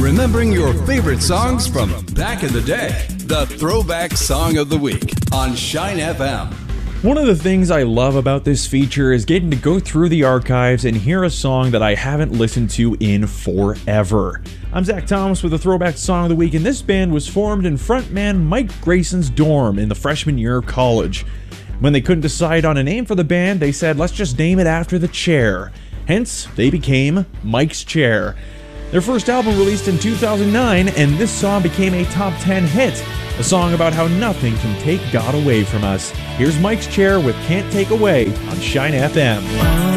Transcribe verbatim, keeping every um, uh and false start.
Remembering your favorite songs from back in the day. The Throwback Song of the Week on Shine F M. One of the things I love about this feature is getting to go through the archives and hear a song that I haven't listened to in forever. I'm Zach Thomas with the Throwback Song of the Week, and this band was formed in frontman Mike Grayson's dorm in the freshman year of college. When they couldn't decide on a name for the band, they said, let's just name it after the chair. Hence, they became Mike's Chair. Their first album released in two thousand nine, and this song became a top ten hit. A song about how nothing can take God away from us. Here's Mike's Chair with Can't Take Away on Shine F M.